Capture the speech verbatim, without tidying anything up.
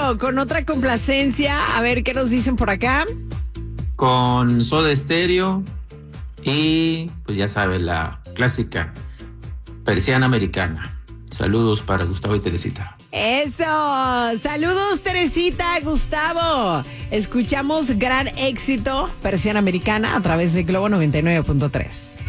Eso, con otra complacencia. A ver qué nos dicen por acá. Con Soda Stereo y pues ya sabes, la clásica Persiana Americana. Saludos para Gustavo y Teresita. Eso, saludos Teresita, Gustavo. Escuchamos gran éxito, Persiana Americana, a través de Globo noventa y nueve punto tres.